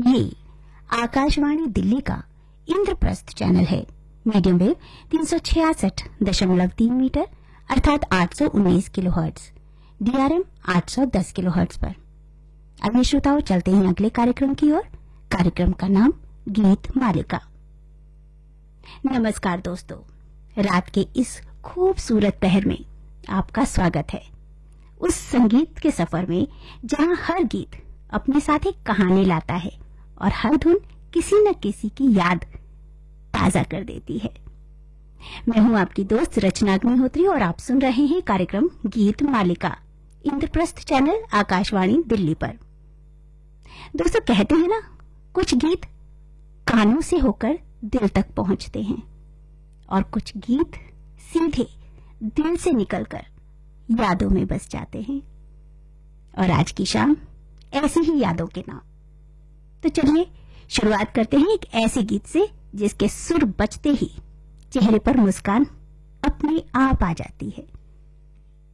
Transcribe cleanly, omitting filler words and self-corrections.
ये आकाशवाणी दिल्ली का इंद्रप्रस्थ चैनल है। मीडियम वेव 366.3 मीटर अर्थात 819 किलोहर्ट्ज, DRM 810 किलोहर्ट्ज पर। आइए श्रोताओं, चलते हैं अगले कार्यक्रम की ओर। कार्यक्रम का नाम गीत मालिका। नमस्कार दोस्तों, रात के इस खूबसूरत पहर में आपका स्वागत है उस संगीत के सफर में जहां हर गीत अपने साथ एक कहानी लाता है और हर धुन किसी न किसी की याद ताजा कर देती है। मैं हूं आपकी दोस्त रचना अग्निहोत्री और आप सुन रहे हैं कार्यक्रम गीत मालिका, इंद्रप्रस्थ चैनल आकाशवाणी दिल्ली पर। दोस्तों, कहते हैं ना, कुछ गीत कानों से होकर दिल तक पहुंचते हैं और कुछ गीत सीधे दिल से निकलकर यादों में बस जाते हैं। और आज की शाम ऐसी ही यादों के नाम। तो चलिए शुरुआत करते हैं एक ऐसे गीत से जिसके सुर बजते ही चेहरे पर मुस्कान अपने आप आ जाती है।